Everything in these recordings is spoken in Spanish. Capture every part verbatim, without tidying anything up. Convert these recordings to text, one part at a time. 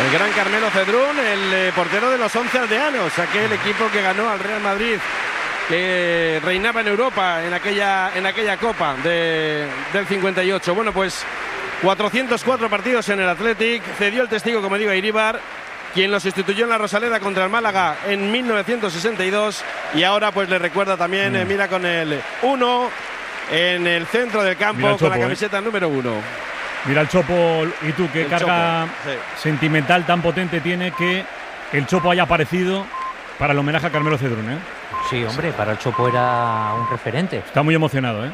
El gran Carmelo Cedrún, el eh, portero de los once aldeanos, aquel equipo que ganó al Real Madrid, que reinaba en Europa en aquella, en aquella Copa de, del cincuenta y ocho. Bueno, pues cuatrocientos cuatro partidos en el Athletic, cedió el testigo, como digo, a Iríbar, quien lo sustituyó en la Rosaleda contra el Málaga en mil novecientos sesenta y dos, y ahora pues le recuerda también, mm. eh, mira, con el uno en el centro del campo, Chopo, con la camiseta eh. número uno. Mira el Chopo, y tú, qué el carga Chopo, sí. sentimental tan potente tiene que el Chopo haya aparecido para el homenaje a Carmelo Cedrún, ¿eh? Sí, hombre, para el Chopo era un referente. Está muy emocionado, ¿eh?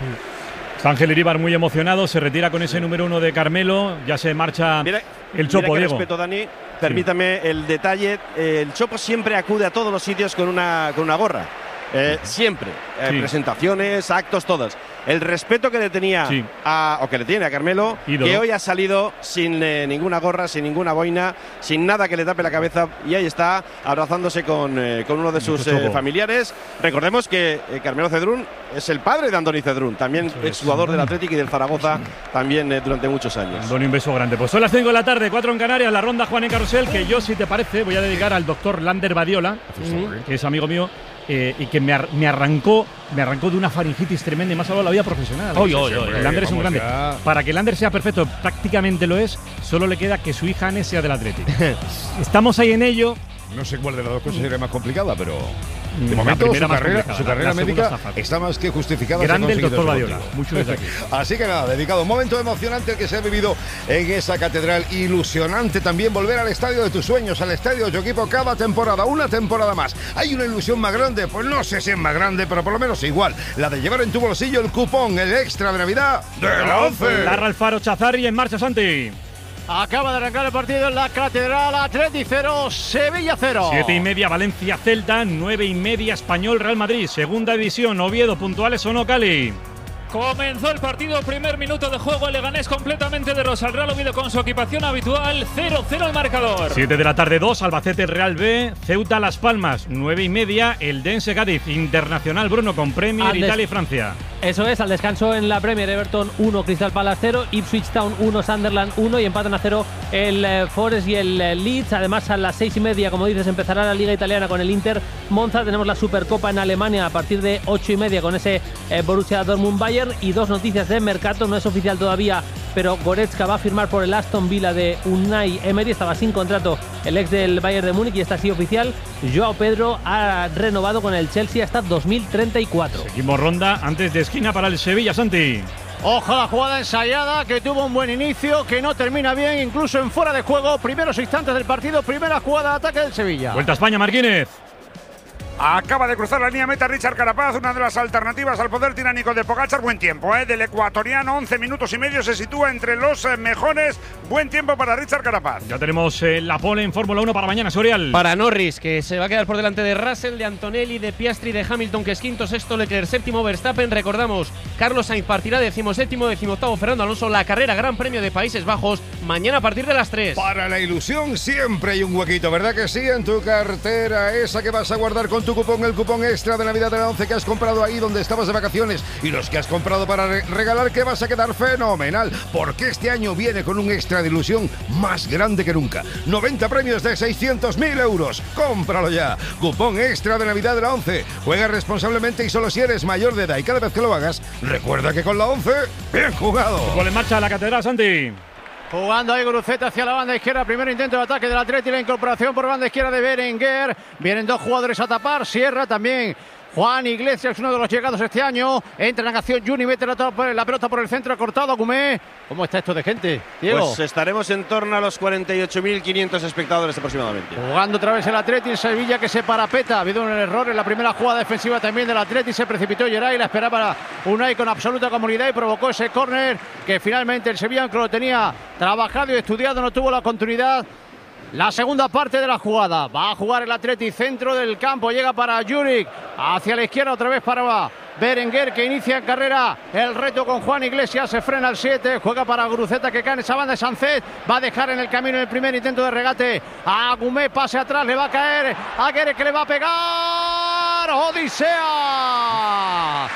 Sí. Está Ángel Iríbar muy emocionado, se retira con ese sí. número uno de Carmelo, ya se marcha mira, el Chopo, mira Diego. Respeto, Dani, permítame sí. el detalle, eh, el Chopo siempre acude a todos los sitios con una, con una gorra. Eh, siempre, eh, sí. presentaciones, actos, todas. El respeto que le tenía sí. a, o que le tiene a Carmelo, Ídolo. que hoy ha salido sin eh, ninguna gorra, sin ninguna boina, sin nada que le tape la cabeza, y ahí está abrazándose con, eh, con uno de sus eh, familiares. Recordemos que eh, Carmelo Cedrún es el padre de Andoni Cedrún, también exjugador del Athletic y del Zaragoza, también eh, durante muchos años. Andoni, un beso grande. Pues son las cinco de la tarde, cuatro en Canarias, la ronda Juan y Carrusel, que yo, si te parece, voy a dedicar al doctor Lander Badiola, uh-huh. que es amigo mío. Eh, y que me, ar me arrancó me arrancó de una faringitis tremenda y me ha salvado la vida profesional. Oy, oy, oy, el Lander es un grande. Ya. Para que el Lander sea perfecto, prácticamente lo es, solo le queda que su hija Anne sea del Atlético. Estamos ahí en ello. No sé cuál de las dos cosas sería más complicada, pero de la momento su más carrera, su carrera la médica está, está más que justificada. Grande el doctor Badiola. Mucho desde aquí. Así que nada, dedicado. Un momento emocionante el que se ha vivido en esa catedral. Ilusionante también volver al estadio de tus sueños, al estadio de tu equipo cada temporada. Una temporada más. ¿Hay una ilusión más grande? Pues no sé si es más grande, pero por lo menos igual. La de llevar en tu bolsillo el cupón, el extra de Navidad de la once. Larra Alfaro Chazarri en marcha, Santi. Acaba de arrancar el partido en la Catedral. Atleti cero, Sevilla cero. Siete y media Valencia Celta, nueve y media Español Real Madrid. Segunda división, Oviedo, puntuales o no, Cali. Comenzó el partido, primer minuto de juego, el Leganés completamente de rosa. El Real Oviedo con su equipación habitual, cero cero el marcador. siete de la tarde, dos, Albacete Real B, Ceuta Las Palmas, nueve y media, el Dense Cádiz, Internacional Bruno con Premier, Italia y Francia. Eso es, al descanso en la Premier, Everton uno, Crystal Palace cero, Ipswich Town uno, Sunderland uno y empatan a cero el eh, Forest y el eh, Leeds. Además, a las seis y media, como dices, empezará la Liga Italiana con el Inter Monza. Tenemos la Supercopa en Alemania a partir de ocho y media con ese eh, Borussia Dortmund-Bayern. Y dos noticias de mercado, no es oficial todavía, pero Goretzka va a firmar por el Aston Villa de Unai Emery. Estaba sin contrato el ex del Bayern de Múnich y está así oficial. Joao Pedro ha renovado con el Chelsea hasta dos mil treinta y cuatro. Seguimos ronda antes de esquina para el Sevilla, Santi. Ojo a la jugada ensayada, que tuvo un buen inicio, que no termina bien, incluso en fuera de juego. Primeros instantes del partido, primera jugada de ataque del Sevilla. Vuelta a España, Marquínez. Acaba de cruzar la línea meta Richard Carapaz, una de las alternativas al poder tiránico de Pogačar. Buen tiempo, ¿eh? Del ecuatoriano, once minutos y medio, se sitúa entre los eh, mejores. Buen tiempo para Richard Carapaz. Ya tenemos eh, la pole en Fórmula uno para mañana, Sorial. Para Norris, que se va a quedar por delante de Russell, de Antonelli, de Piastri, de Hamilton, que es quinto, sexto Leclerc, séptimo Verstappen. Recordamos, Carlos Sainz partirá decimoséptimo, decimoctavo Fernando Alonso. La carrera Gran Premio de Países Bajos, mañana a partir de las tres. Para la ilusión siempre hay un huequito, ¿verdad que sí? En tu cartera, esa que vas a guardar con tu cupón, el cupón extra de Navidad de la once que has comprado ahí donde estabas de vacaciones, y los que has comprado para re regalar, que vas a quedar fenomenal, porque este año viene con un extra de ilusión más grande que nunca. noventa premios de seiscientos mil euros. Cómpralo ya. Cupón extra de Navidad de la once. Juega responsablemente y solo si eres mayor de edad, y cada vez que lo hagas, recuerda que con la once, bien jugado. Gol en marcha a la Catedral, Santi. Jugando ahí Guruceta hacia la banda izquierda. Primer intento de ataque del Atleti. La incorporación por banda izquierda de Berenguer. Vienen dos jugadores a tapar. Sierra también. Juan Iglesias, uno de los llegados este año. Entra en acción Juni, mete la, la pelota por el centro, ha cortado Agumé. ¿Cómo está esto de gente, Diego? Pues estaremos en torno a los cuarenta y ocho mil quinientos espectadores aproximadamente. Jugando otra vez el Atleti, el Sevilla que se parapeta. Ha habido un error en la primera jugada defensiva también del Atleti. Se precipitó Geray, la esperaba Unai con absoluta comodidad y provocó ese córner que finalmente el Sevilla, que lo tenía trabajado y estudiado, no tuvo la continuidad. La segunda parte de la jugada. Va a jugar el Atleti, centro del campo. Llega para Juric. Hacia la izquierda otra vez para Berenguer, que inicia en carrera el reto con Juan Iglesias. Se frena al siete. Juega para Guruceta, que cae en esa banda de Sancet. Va a dejar en el camino el primer intento de regate a Agumé. Pase atrás. Le va a caer a Guerre, que le va a pegar. ¡Odisea!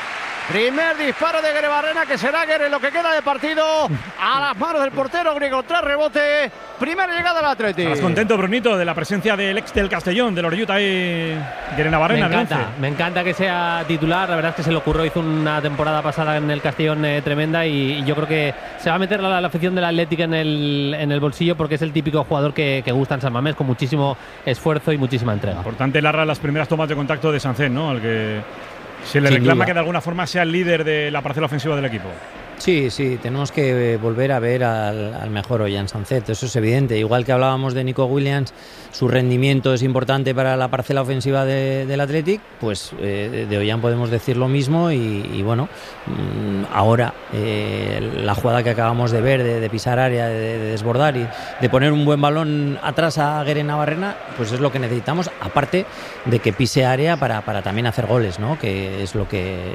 Primer disparo de Guerebarrena, que será Guere lo que queda de partido a las manos del portero griego tras rebote. Primera llegada al Atleti. ¿Estás contento, Brunito, de la presencia del ex del Castellón, del Oreyuta y Guerebarrena? Me encanta, me encanta que sea titular. La verdad es que se le ocurrió, hizo una temporada pasada en el Castellón eh, tremenda y, y yo creo que se va a meter la, la afición del Atlético en el, en el bolsillo porque es el típico jugador que, que gusta en San Mamés, con muchísimo esfuerzo y muchísima entrega. Importante, Larra, las primeras tomas de contacto de Sánchez, ¿no? Al que se le Sin reclama duda. que de alguna forma sea el líder de la parcela ofensiva del equipo. Sí, sí, tenemos que volver a ver al, al mejor Ollán Sánchez, eso es evidente. Igual que hablábamos de Nico Williams, su rendimiento es importante para la parcela ofensiva de, del Athletic, pues eh, de Ollán podemos decir lo mismo y, y bueno, mmm, ahora eh, la jugada que acabamos de ver, de, de pisar área, de, de desbordar y de poner un buen balón atrás a Guerebarrena, pues es lo que necesitamos, aparte de que pise área para, para también hacer goles, ¿no? Que es lo que,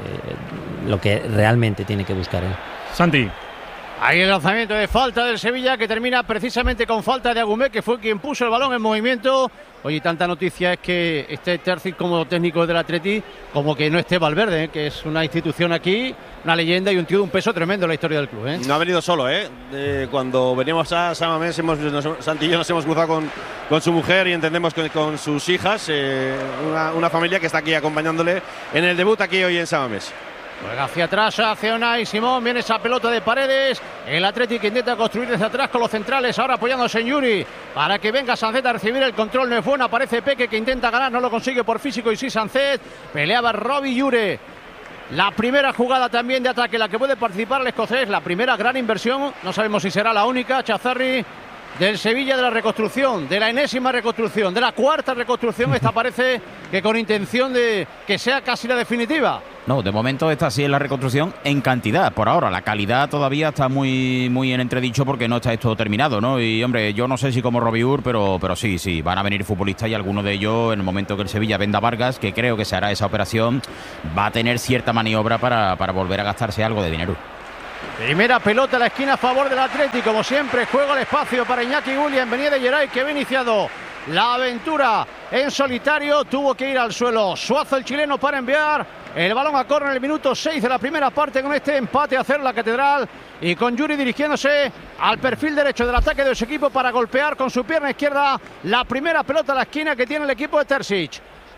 lo que realmente tiene que buscar él. Santi. Ahí el lanzamiento de falta del Sevilla, que termina precisamente con falta de Agumé, que fue quien puso el balón en movimiento. Oye, tanta noticia es que esté Terzic como técnico del Atleti, como que no esté Valverde, ¿eh? Que es una institución aquí, una leyenda y un tío de un peso tremendo en la historia del club, ¿eh? No ha venido solo, ¿eh? Eh, cuando veníamos a San Mamés, hemos, nos, Santi y yo nos hemos cruzado con, con su mujer y entendemos que con sus hijas, eh, una, una familia que está aquí acompañándole en el debut aquí hoy en San Mamés. Juega hacia atrás, hacia Unai Simón, viene esa pelota de Paredes, el Atlético intenta construir desde atrás con los centrales, ahora apoyándose en Yuri, para que venga Sánchez a recibir el control, no es bueno, aparece Peque que intenta ganar, no lo consigue por físico y sí Sánchez, peleaba Robbie Yure. La primera jugada también de ataque, la que puede participar el escocés, la primera gran inversión, no sabemos si será la única, Chazarri, del Sevilla, de la reconstrucción, de la enésima reconstrucción, de la cuarta reconstrucción, esta parece que con intención de que sea casi la definitiva. No, de momento esta sí es la reconstrucción en cantidad. Por ahora, la calidad todavía está muy muy en entredicho porque no está esto terminado, ¿no? Y, hombre, yo no sé si como Robbie Ur, pero, pero sí, sí, van a venir futbolistas y algunos de ellos, en el momento que el Sevilla venda a Vargas, que creo que se hará esa operación, va a tener cierta maniobra para, para volver a gastarse algo de dinero. Primera pelota a la esquina a favor del Atlético, como siempre, juego al espacio para Iñaki Williams, venía de Geray, que había iniciado la aventura en solitario, tuvo que ir al suelo Suazo, el chileno, para enviar el balón a córner en el minuto seis de la primera parte, con este empate a cero la Catedral y con Yuri dirigiéndose al perfil derecho del ataque de su equipo para golpear con su pierna izquierda la primera pelota a la esquina que tiene el equipo de Terzic.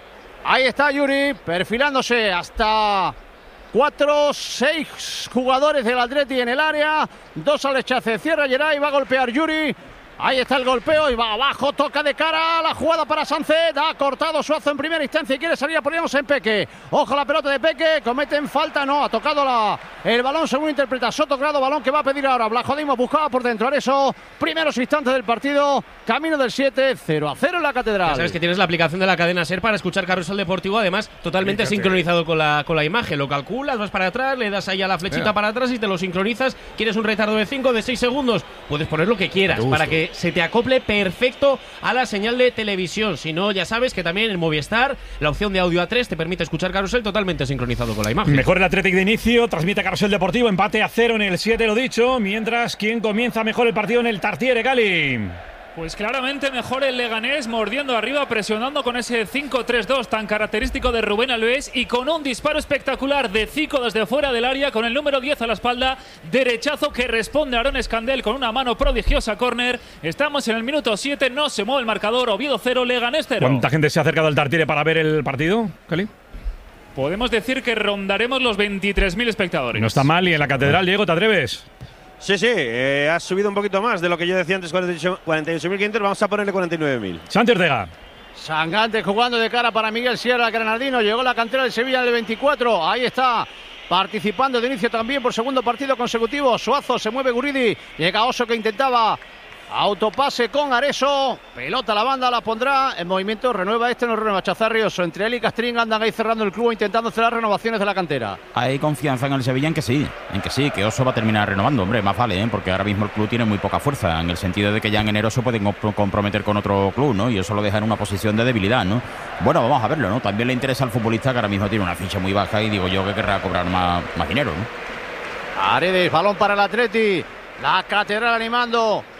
Ahí está Yuri perfilándose hasta cuatro, seis jugadores del Atleti en el área, dos al rechace, cierra Geray, va a golpear Yuri. Ahí está el golpeo y va abajo, toca de cara, la jugada para Sánchez, ha cortado Suazo en primera instancia y quiere salir a ponernos en Peque. Ojo la pelota de Peque, cometen falta, no, ha tocado la, el balón según interpreta Sotogrado, balón que va a pedir ahora Blajodimos, buscaba por dentro Areso, primeros instantes del partido, camino del siete, cero a cero en la Catedral. Ya sabes que tienes la aplicación de la cadena SER para escuchar Carrusel Deportivo, además totalmente Fíjate. sincronizado con la, con la imagen, lo calculas, vas para atrás, le das ahí a la flechita Mira. para atrás y te lo sincronizas, quieres un retardo de cinco, de seis segundos, puedes poner lo que quieras para que se te acople perfecto a la señal de televisión. Si no, ya sabes que también en Movistar la opción de audio A tres te permite escuchar Carrusel totalmente sincronizado con la imagen. Mejor el Athletic de inicio, transmite Carrusel Deportivo, empate a cero en el siete, lo dicho, mientras quien comienza mejor el partido en el Tartiere, Gali. Pues claramente mejor el Leganés, mordiendo arriba, presionando con ese cinco tres dos tan característico de Rubén Alves y con un disparo espectacular de Zico desde fuera del área con el número diez a la espalda, derechazo que responde a Aaron Escandel con una mano prodigiosa, córner. Estamos en el minuto siete, no se mueve el marcador, Oviedo cero, Leganés cero. ¿Cuánta gente se ha acercado al Tartiere para ver el partido, Cali? Podemos decir que rondaremos los veintitrés mil espectadores. No está mal, y en la Catedral, Diego, ¿te atreves? Sí, sí, eh, has subido un poquito más de lo que yo decía antes, cuarenta y ocho mil quinientos, vamos a ponerle cuarenta y nueve mil. Santi Ortega. Sangante jugando de cara para Miguel Sierra, granadino, llegó la cantera del Sevilla en el veinticuatro, ahí está, participando de inicio también por segundo partido consecutivo, Suazo, se mueve Guridi, llega Oso que intentaba autopase con Areso, pelota a la banda, la pondrá en movimiento, renueva este, no renueva Chazarri, Oso, entre él y Castrín andan ahí cerrando el club intentando hacer las renovaciones de la cantera. Hay confianza en el Sevilla en que sí, en que sí, que Oso va a terminar renovando, hombre, más vale, ¿eh? Porque ahora mismo el club tiene muy poca fuerza, en el sentido de que ya en enero se pueden comprometer con otro club, ¿no? Y eso lo deja en una posición de debilidad, ¿no? Bueno, vamos a verlo, ¿no? También le interesa al futbolista que ahora mismo tiene una ficha muy baja y digo yo que querrá cobrar más, más dinero, ¿no? Paredes, balón para el Atleti, la Catedral animando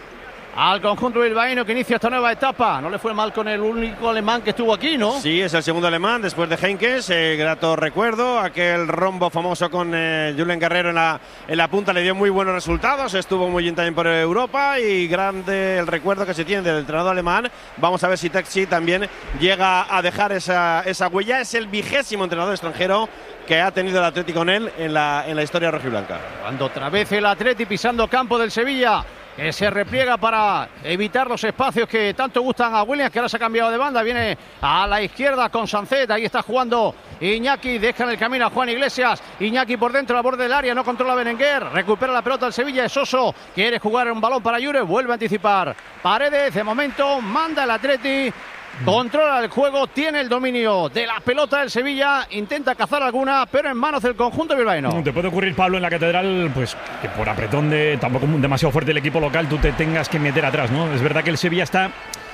al conjunto bilbaíno que inicia esta nueva etapa. No le fue mal con el único alemán que estuvo aquí, ¿no? Sí, es el segundo alemán después de Heinkes. Eh, grato recuerdo, aquel rombo famoso con eh, Julen Guerrero en la, en la punta le dio muy buenos resultados. Estuvo muy bien también por Europa y grande el recuerdo que se tiene del entrenador alemán. Vamos a ver si Texi también llega a dejar esa, esa huella. Es el vigésimo entrenador extranjero que ha tenido el Atlético con él en la, en la historia rojiblanca. Cuando otra vez el Atleti pisando campo del Sevilla, que se repliega para evitar los espacios que tanto gustan a Williams, que ahora se ha cambiado de banda, viene a la izquierda con Sancet, ahí está jugando Iñaki, deja en el camino a Juan Iglesias, Iñaki por dentro, a borde del área, no controla Berenguer, recupera la pelota el Sevilla, es Soso, quiere jugar un balón para Jure, vuelve a anticipar Paredes, de momento manda el Atleti, controla el juego, tiene el dominio de la pelota del Sevilla, intenta cazar alguna, pero en manos del conjunto bilbaíno. No, te puede ocurrir, Pablo, en la Catedral, pues que por apretón de tampoco demasiado fuerte el equipo local, tú te tengas que meter atrás, ¿no? Es verdad que el Sevilla está,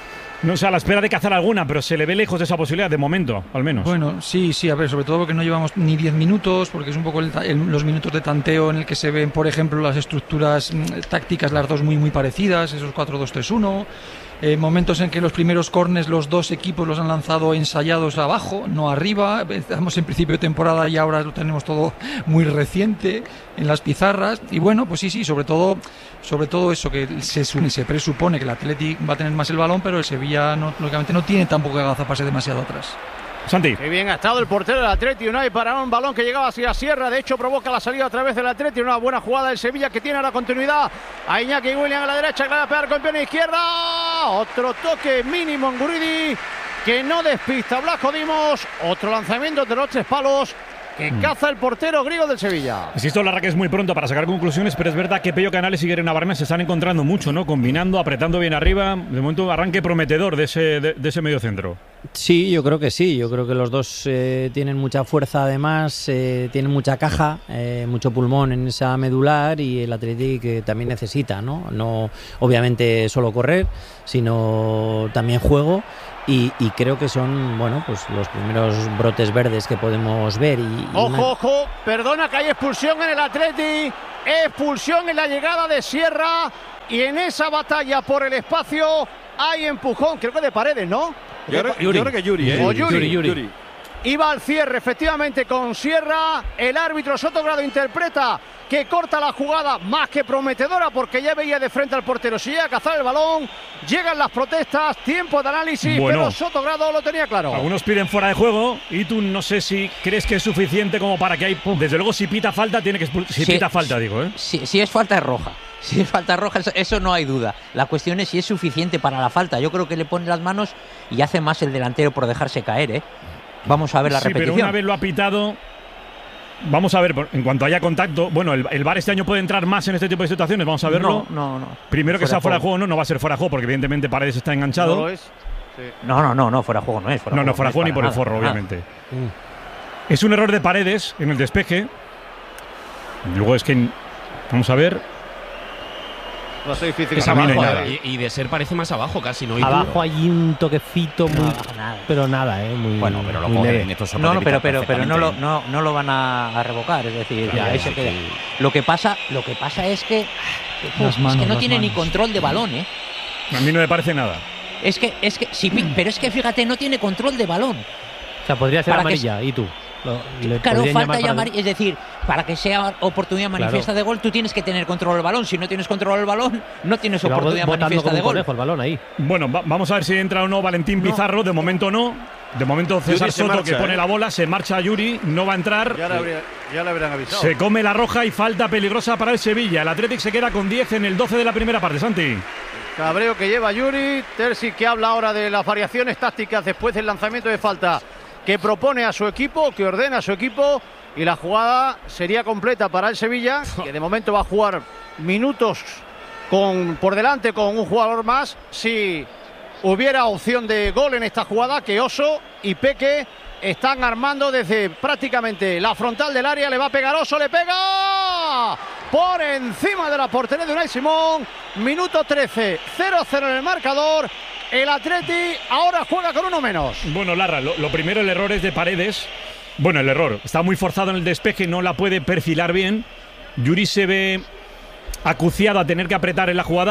no sé, a la espera de cazar alguna, pero se le ve lejos de esa posibilidad, de momento, al menos. Bueno, sí, sí, a ver, sobre todo porque no llevamos ni diez minutos, porque es un poco el, el, los minutos de tanteo en el que se ven, por ejemplo, las estructuras mm, tácticas, las dos muy, muy parecidas, esos cuatro dos tres uno. Eh, momentos en que los primeros corners los dos equipos los han lanzado ensayados abajo, no arriba. Estamos en principio de temporada y ahora lo tenemos todo muy reciente en las pizarras. Y bueno, pues sí, sí, sobre todo sobre todo eso, que se, se presupone que el Athletic va a tener más el balón, pero el Sevilla no, lógicamente no tiene tampoco que agazaparse demasiado atrás. Santi. Qué bien ha estado el portero del Atleti Unai para un balón que llegaba hacia Sierra. De hecho, provoca la salida a través del Atleti. Una buena jugada del Sevilla que tiene ahora continuidad. A Iñaki William a la derecha, que va a pegar con pierna izquierda. Otro toque mínimo en Guridi que no despista Blasco Dimos. Otro lanzamiento de los tres palos que mm. caza el portero griego del Sevilla. Insisto, la raqueta es muy pronto para sacar conclusiones, pero es verdad que Pello Canales y Guerrero Navarrete se están encontrando mucho, ¿no? Combinando, apretando bien arriba. De momento, arranque prometedor de ese, de, de ese medio centro. Sí, yo creo que sí. Yo creo que los dos eh, tienen mucha fuerza, además, eh, tienen mucha caja, eh, mucho pulmón en esa medular, y el Athletic eh, también necesita, ¿no? No, obviamente, solo correr, sino también juego. Y, y creo que son, bueno, pues los primeros brotes verdes que podemos ver. Y, y ojo, una... ojo, perdona que hay expulsión en el Athletic, expulsión en la llegada de Sierra, y en esa batalla por el espacio hay empujón, creo que de Paredes, ¿no? Yo creo, yo creo que Yuri, ¿eh? O Yuri. Yuri, Yuri. Yuri. Iba al cierre, efectivamente, con Sierra. El árbitro Sotogrado interpreta que corta la jugada, más que prometedora, porque ya veía de frente al portero. Si llega a cazar el balón, llegan las protestas, tiempo de análisis, bueno, pero Sotogrado lo tenía claro. Algunos piden fuera de juego y tú no sé si crees que es suficiente como para que hay... Desde luego, si pita falta, tiene que expulsar. Si sí, pita falta, digo, ¿eh? Si, si es falta, es roja. Si es falta roja, eso, eso no hay duda. La cuestión es si es suficiente para la falta. Yo creo que le pone las manos y hace más el delantero por dejarse caer, ¿eh? Vamos a ver la sí, repetición. Pero una vez lo ha pitado, vamos a ver, en cuanto haya contacto. Bueno, el, el V A R este año puede entrar más en este tipo de situaciones, vamos a verlo. No, no, no. Primero que sea fuera de juego, no, no va a ser fuera de juego, porque evidentemente Paredes está enganchado. No lo es. Sí. No, no, no, no, fuera de juego no es. Fuera no, no, no, fuera de juego ni por nada, el forro, nada. Obviamente. Mm. Es un error de Paredes en el despeje. Luego es que, vamos a ver. No es difícil. Es abajo, y, y de ser parece más abajo casi, ¿no? Abajo hay un toquecito muy, no, nada. pero nada, ¿eh? Muy, bueno, pero lo cogen estos No, no, pero, pero, pero no, lo, no, no lo van a, a revocar, es decir, ya, ya, ya, queda. Sí. Lo que pasa, lo que pasa es que, uf, manos, es que no tiene manos. ni control de balón, ¿eh? A mí no me parece nada. Es que, es que, sí, pero es que fíjate, no tiene control de balón. O sea, podría ser para amarilla, que, ¿y tú? Lo, claro, falta llamar, es decir, para que sea oportunidad manifiesta claro. de gol, tú tienes que tener control del balón. Si no tienes control del balón, no tienes Se oportunidad manifiesta de gol. Conejo, el balón ahí. Bueno, va, vamos a ver si entra o no Valentín no. Pizarro. De momento no. De momento César Soto, marcha, que pone ¿eh? la bola, se marcha a Yuri, no va a entrar. Ya le, habría, ya le habrían avisado. Se come la roja y falta peligrosa para el Sevilla. El Athletic se queda con diez en el doce de la primera parte, Santi. Cabreo que lleva Yuri. Terzi que habla ahora de las variaciones tácticas después del lanzamiento de falta que propone a su equipo, que ordena a su equipo, y la jugada sería completa para el Sevilla, que de momento va a jugar minutos con, por delante con un jugador más. Si hubiera opción de gol en esta jugada, que Oso y Peque están armando desde prácticamente la frontal del área. Le va a pegar Oso, le pega por encima de la portería de Unai Simón. Minuto trece, cero cero en el marcador. El Atleti ahora juega con uno menos. Bueno, Larra, lo, lo primero, el error es de Paredes. Bueno, el error. Está muy forzado en el despeje, no la puede perfilar bien. Yuri se ve acuciado a tener que apretar en la jugada.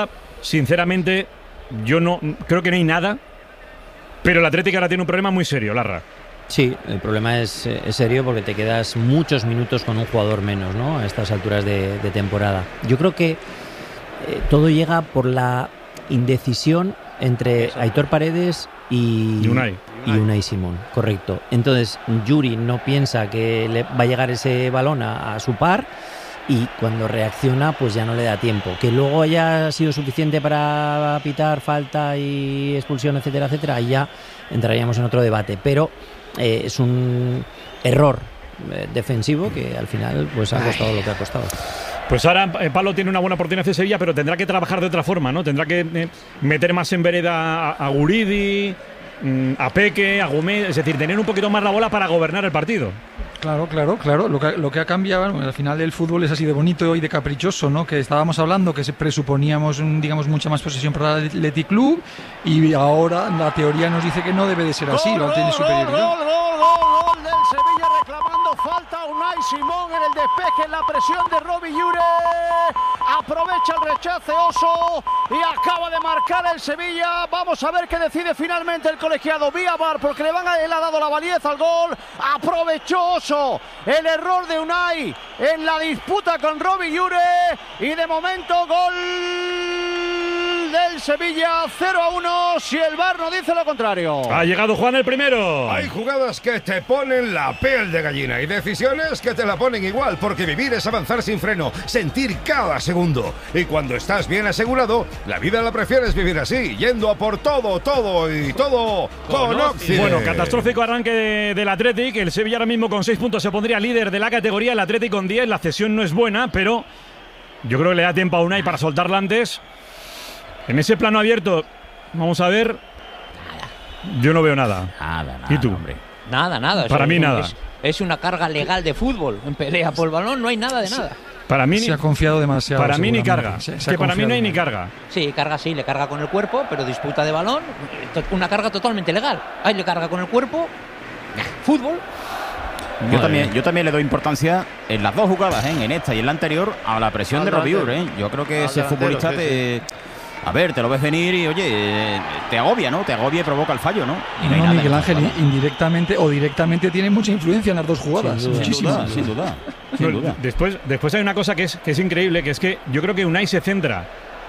sinceramente, yo no creo que no hay nada, pero el Atlético ahora tiene un problema muy serio, Larra. Sí, el problema es, es serio porque te quedas muchos minutos con un jugador menos, ¿no? A estas alturas de, de temporada. Yo creo que eh, todo llega por la indecisión entre Aitor Paredes y, y Unai. y Unai Simón, correcto. Entonces, Yuri no piensa que le va a llegar ese balón a, a su par y cuando reacciona, pues ya no le da tiempo. Que luego haya sido suficiente para pitar falta y expulsión, etcétera, etcétera, ahí ya entraríamos en otro debate. Pero eh, es un error eh, defensivo que al final pues ha costado Ay. lo que ha costado. Pues ahora eh, Pablo tiene una buena oportunidad de Sevilla, pero tendrá que trabajar de otra forma, ¿no? Tendrá que eh, meter más en vereda a, a Guridi, mm, a Peque, a Gómez, es decir, tener un poquito más la bola para gobernar el partido. Claro, claro, claro. Lo que, lo que ha cambiado, bueno, al final el fútbol es así de bonito y de caprichoso, ¿no? Que estábamos hablando que se presuponíamos, un, digamos, mucha más posesión para el Athletic Club y ahora la teoría nos dice que no debe de ser así, gol, no tiene superioridad. Gol, gol, gol, gol del Sevilla reclamando falta. Unai Simón en el despeje, en la presión de Robbie Llure. Aprovecha el rechace Oso y acaba de marcar el Sevilla. Vamos a ver qué decide finalmente el colegiado vía V A R, porque le van a, él ha dado la validez al gol. Aprovechó Oso el error de Unai en la disputa con Robbie Llure y de momento gol del Sevilla, cero a uno, si el V A R no dice lo contrario. Ha llegado Juan el primero. Hay jugadas que te ponen la piel de gallina y decisiones que te la ponen igual, porque vivir es avanzar sin freno, sentir cada segundo. Y cuando estás bien asegurado, la vida la prefieres vivir así, yendo a por todo, todo y todo con Occident. Bueno, catastrófico arranque de, del Athletic. El Sevilla ahora mismo con seis puntos se pondría líder de la categoría, el Athletic con diez. La cesión no es buena, pero yo creo que le da tiempo a Unai para soltarla antes. En ese plano abierto, vamos a ver. Nada. Yo no veo nada. Nada, nada. ¿Y tú? Hombre. Nada, nada. Para es, mí nada. Es, es una carga legal de fútbol. En pelea por el balón no hay nada de nada. Para mí se ha confiado demasiado. Para mí ni carga. Se, se se que para mí no hay ni demasiado. carga. Sí, carga sí, le carga con el cuerpo, pero disputa de balón, una carga totalmente legal. Ahí le carga con el cuerpo. Fútbol. Yo también, yo también le doy importancia en las dos jugadas, ¿eh? En esta y en la anterior, a la presión Al de Robbie Llure, ¿eh? Yo creo que ese futbolista te... A ver, te lo ves venir y, oye, te agobia, ¿no? Te agobia y provoca el fallo, ¿no? Y no, no, no hay Miguel nada Ángel, indirectamente o directamente tiene mucha influencia en las dos jugadas. Sin duda, muchísima. sin duda, sin duda. Sin duda. Después, después hay una cosa que es, que es increíble, que es que yo creo que Unai se centra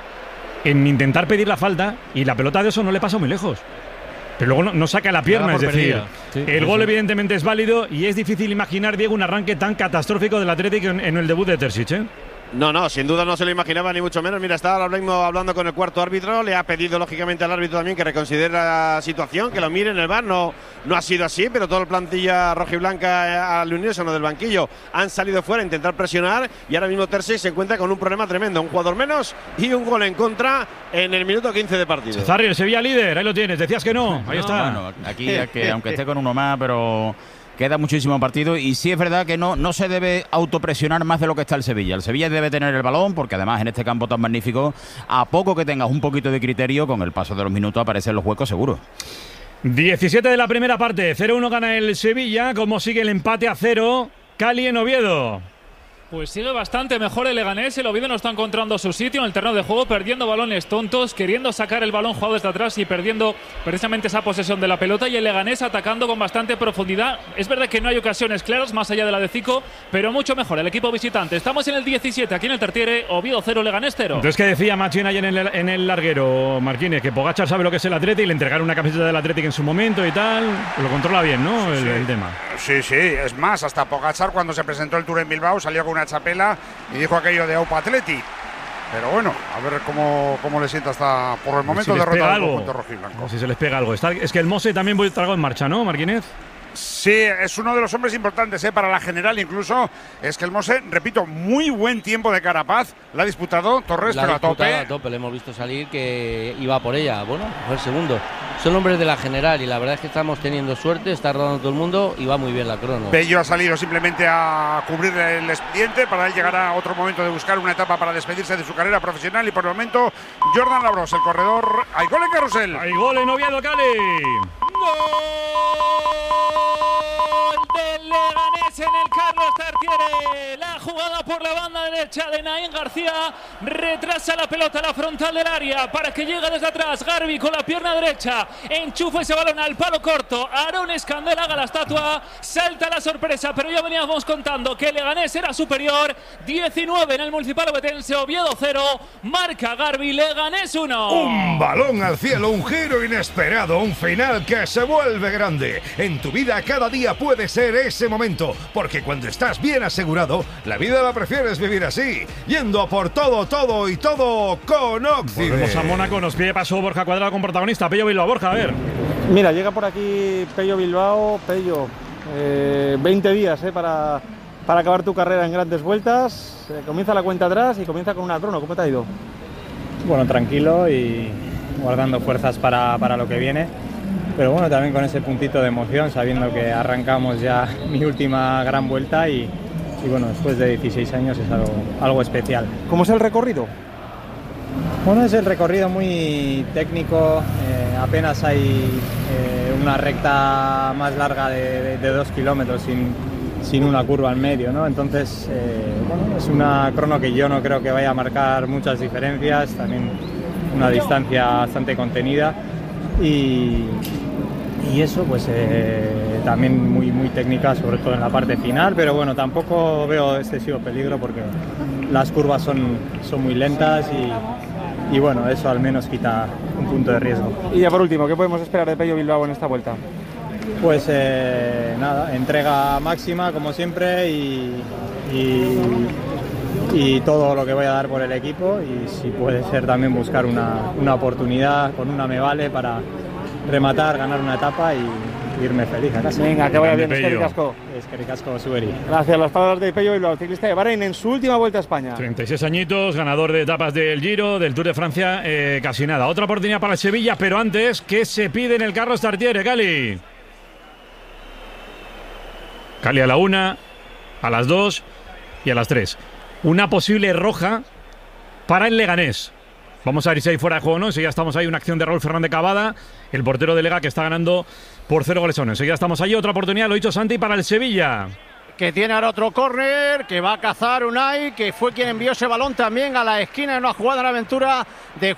en intentar pedir la falta y la pelota de eso no le pasa muy lejos. Pero luego no, no saca la pierna, es decir, sí, el sí, gol sí. evidentemente es válido y es difícil imaginar, Diego, un arranque tan catastrófico del Atlético en, en el debut de Terzic, ¿eh? No, no, sin duda no se lo imaginaba ni mucho menos. Mira, está ahora mismo hablando con el cuarto árbitro, le ha pedido lógicamente al árbitro también que reconsidere la situación, que lo mire en el V A R. No, no ha sido así, pero toda la plantilla rojiblanca al unísono del banquillo han salido fuera a intentar presionar y ahora mismo Terzic se encuentra con un problema tremendo, un jugador menos y un gol en contra en el minuto quince de partido. Zarri, el Sevilla líder, ahí lo tienes, decías que no, ahí no, está. Bueno, aquí que, aunque esté con uno más, pero queda muchísimo partido y sí es verdad que no, no se debe autopresionar más de lo que está el Sevilla. El Sevilla debe tener el balón porque además en este campo tan magnífico, a poco que tengas un poquito de criterio, con el paso de los minutos aparecen los huecos seguros. diecisiete de la primera parte, cero uno gana el Sevilla. ¿Cómo sigue el empate a cero? Cali en Oviedo. Pues sigue bastante mejor el Leganés. El Oviedo no está encontrando su sitio en el terreno de juego, perdiendo balones tontos, queriendo sacar el balón jugado desde atrás y perdiendo precisamente esa posesión de la pelota. Y el Leganés atacando con bastante profundidad. Es verdad que no hay ocasiones claras más allá de la de Zico, pero mucho mejor el equipo visitante. Estamos en el diecisiete, aquí en el Tartiere. Oviedo cero, Leganés cero. Entonces, ¿qué decía Machín ayer en el, en el larguero, Marquínez? Que Pogačar sabe lo que es el Atlético y le entregaron una camiseta del Atlético en su momento y tal. Lo controla bien, ¿no? El, sí. el tema. Sí, sí. Es más, hasta Pogačar cuando se presentó el Tour en Bilbao salió con una chapela y dijo aquello de Aupa Atleti. Pero bueno, a ver cómo, cómo le sienta hasta por el momento si derrotado al conjunto rojiblanco. O si se les pega algo. Está, es que el Mose también voy trago en marcha, ¿no, Marquínez? Sí, es uno de los hombres importantes ¿eh? para la general incluso. Es que el Mose, repito, muy buen tiempo de Carapaz. La ha disputado Torres, la pero a tope. a tope. Le hemos visto salir que iba por ella. Bueno, fue el segundo. Son hombres de la general y la verdad es que estamos teniendo suerte. Está rodando todo el mundo y va muy bien la crono. Bello ha salido simplemente a cubrir el expediente. Para él llegará otro momento de buscar una etapa para despedirse de su carrera profesional. Y por el momento, Jordan Labros, el corredor. ¡Hay gol en Carrusel! ¡Hay gol en Oviedo, Cali! ¡Gol del Leganés en el Carlos Tartiere! Tartiere, la jugada por la banda derecha de Naín García, retrasa la pelota a la frontal del área para que llegue desde atrás Garbi con la pierna derecha, enchufa ese balón al palo corto, Aarón Escandel haga la estatua, salta la sorpresa, pero ya veníamos contando que Leganés era superior, diecinueve en el Municipal Obetense, Oviedo cero, marca Garbi, Leganés uno. Un balón al cielo, un giro inesperado, un final que se vuelve grande. En tu vida cada día puede ser ese momento, porque cuando estás bien asegurado, la vida la prefieres vivir así, yendo a por todo, todo y todo con Occident. Volvemos a Mónaco, nos pide paso Borja Cuadrado con protagonista, Pello Bilbao. Borja, a ver. Mira, llega por aquí Pello Bilbao. Pello, eh, veinte días eh, para, para acabar tu carrera en grandes vueltas. Eh, comienza la cuenta atrás y comienza con una crono. ¿Cómo te ha ido? Bueno, tranquilo y guardando fuerzas para, para lo que viene. Pero bueno, también con ese puntito de emoción, sabiendo que arrancamos ya mi última gran vuelta y, y bueno, después de dieciséis años es algo, algo especial. ¿Cómo es el recorrido? Bueno, es el recorrido muy técnico, eh, apenas hay eh, una recta más larga de, de, de dos kilómetros sin, sin una curva en medio, ¿no? Entonces, eh, bueno, es una crono que yo no creo que vaya a marcar muchas diferencias, también una distancia bastante contenida y, y eso pues eh, también muy, muy técnica, sobre todo en la parte final, pero bueno, tampoco veo excesivo peligro porque las curvas son, son muy lentas y, y bueno, eso al menos quita un punto de riesgo. Y ya por último, ¿qué podemos esperar de Pello Bilbao en esta vuelta? Pues eh, nada, entrega máxima como siempre y, y, y todo lo que voy a dar por el equipo y si puede ser también buscar una, una oportunidad, con una me vale para rematar, ganar una etapa y irme feliz a casa. Venga, que vaya bien, Eskerrik asko. Eskerrik asko, Zuberi. Gracias, las palabras de Pello Bilbao, ciclista de Bahrein en su última vuelta a España. treinta y seis añitos, ganador de etapas del Giro, del Tour de Francia, eh, casi nada. Otra oportunidad para el Sevilla, pero antes, ¿qué se pide en el Carlos Tartiere, Cali? Cali a la una, a las dos y a las tres. Una posible roja para el Leganés. Vamos a ver si hay fuera de juego o no. Enseguida estamos ahí, una acción de Raúl Fernández Cavada, el portero de Lega que está ganando por cero goles a uno. Enseguida estamos ahí, otra oportunidad, lo ha dicho Santi, para el Sevilla. Que tiene ahora otro córner, que va a cazar Unai, que fue quien envió ese balón también a la esquina en una jugada en aventura de